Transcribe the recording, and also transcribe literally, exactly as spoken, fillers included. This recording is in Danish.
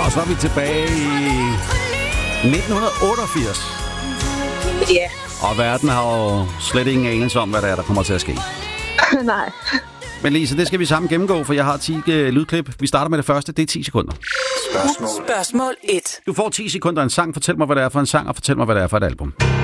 Og så er vi tilbage i nitten otteogfirs. Ja. Yeah. Og verden har jo slet ingen anelse om, hvad der er, der kommer til at ske. Nej. Men Lise, det skal vi sammen gennemgå, for jeg har ti uh, lydklip. Vi starter med det første, det er ti sekunder. Spørgsmål. Spørgsmål et. Du får ti sekunder en sang. Fortæl mig, hvad det er for en sang, og fortæl mig, hvad det er for et album.